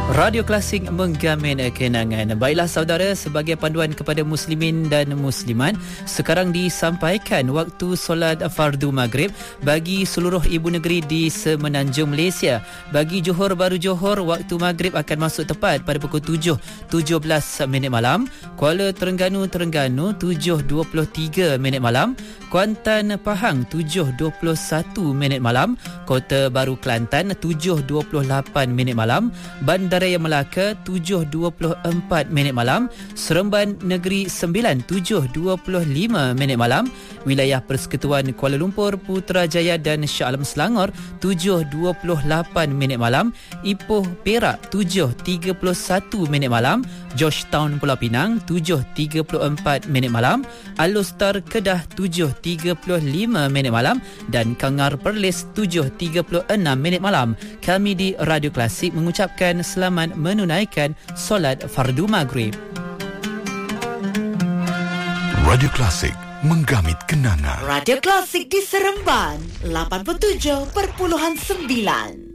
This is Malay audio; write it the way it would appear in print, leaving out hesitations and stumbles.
Radio Klasik menggamin kenangan. Baiklah saudara, sebagai panduan kepada muslimin dan muslimat, sekarang disampaikan waktu solat fardu maghrib bagi seluruh ibu negeri di semenanjung Malaysia. Bagi Johor Bahru Johor, waktu maghrib akan masuk tepat pada pukul 7.17 malam. Kuala Terengganu 7.23 malam. Kuantan Pahang 7.21 malam. Kota Baru Kelantan 7.28 malam. Bandar Raya Melaka 7.24 malam. Seremban Negeri Sembilan 7.25 malam. Wilayah Persekutuan Kuala Lumpur, Putrajaya dan Shah Alam Selangor 7.28 malam. Ipoh Perak 7.31 malam. Georgetown Pulau Pinang 7.34 malam. Alor Kedah 7.35 malam dan Kangar Perlis 7.36 malam. Kami di Radio Klasik mengucapkan selamat menunaikan solat fardu maghrib. Radio Klasik menggamit kenangan. Radio Klasik di Seremban 87.9.